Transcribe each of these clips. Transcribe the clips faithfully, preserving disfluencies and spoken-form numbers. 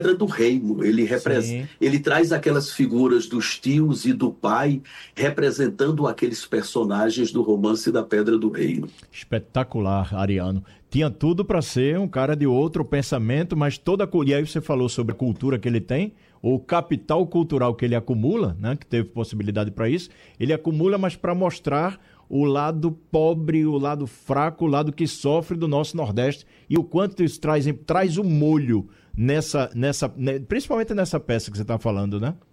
do reino, ele, repres... ele traz aquelas figuras dos tios e do pai, representando aqueles personagens do romance da Pedra do Reino. Espetacular, Ariano. Tinha tudo para ser um cara de outro pensamento, mas toda... E aí você falou sobre a cultura que ele tem, o capital cultural que ele acumula, né, que teve possibilidade para isso, ele acumula, mas para mostrar o lado pobre, o lado fraco, o lado que sofre do nosso Nordeste, e o quanto isso traz, traz o molho nessa, nessa, principalmente nessa peça que você está falando, né?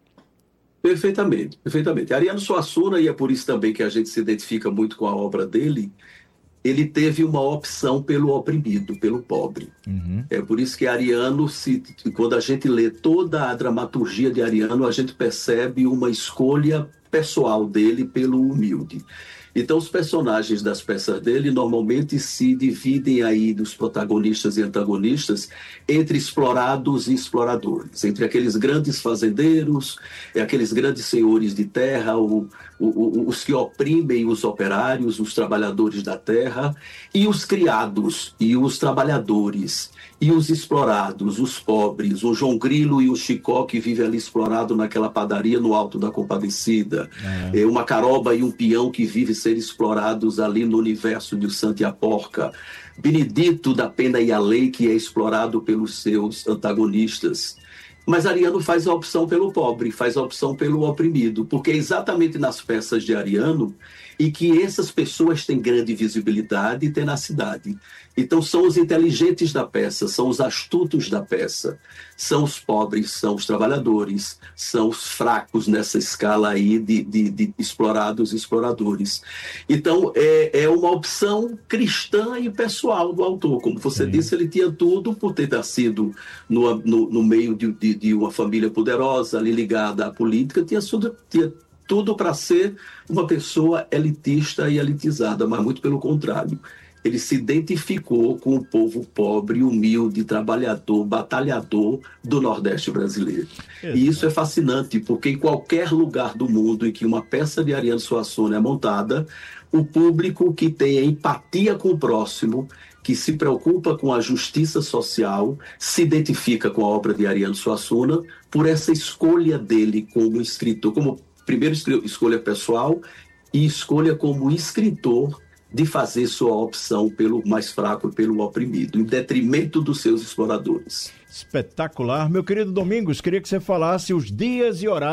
Perfeitamente, perfeitamente. Ariano Suassuna, e é por isso também que a gente se identifica muito com a obra dele, ele teve uma opção pelo oprimido, pelo pobre. Uhum. É por isso que Ariano, se, quando a gente lê toda a dramaturgia de Ariano, a gente percebe uma escolha pessoal dele pelo humilde. Então, os personagens das peças dele normalmente se dividem aí dos protagonistas e antagonistas entre explorados e exploradores, entre aqueles grandes fazendeiros, aqueles grandes senhores de terra, o, o, os que oprimem os operários, os trabalhadores da terra, e os criados e os trabalhadores, e os explorados, os pobres, o João Grilo e o Chicó que vive ali explorado naquela padaria no Alto da Compadecida, é. É, uma caroba e um peão que vive ser explorados ali no universo de Santa e a Porca, Benedito da Pena e a Lei, que é explorado pelos seus antagonistas. Mas Ariano faz a opção pelo pobre, faz a opção pelo oprimido, porque é exatamente nas peças de Ariano e que essas pessoas têm grande visibilidade e tenacidade. Então são os inteligentes da peça, são os astutos da peça, são os pobres, são os trabalhadores, são os fracos nessa escala aí de, de, de explorados e exploradores. Então é, é uma opção cristã e pessoal do autor. Como você Sim. disse, ele tinha tudo por ter nascido no, no, no meio de, de, de uma família poderosa, ali ligada à política, tinha tudo... Tinha tudo para ser uma pessoa elitista e elitizada, mas muito pelo contrário. Ele se identificou com o povo pobre, humilde, trabalhador, batalhador do Nordeste brasileiro. Exato. E isso é fascinante, porque em qualquer lugar do mundo em que uma peça de Ariano Suassuna é montada, o público que tem a empatia com o próximo, que se preocupa com a justiça social, se identifica com a obra de Ariano Suassuna por essa escolha dele como escritor, como primeiro escolha pessoal e escolha como escritor de fazer sua opção pelo mais fraco e pelo oprimido, em detrimento dos seus exploradores. Espetacular. Meu querido Domingos, queria que você falasse os dias e horários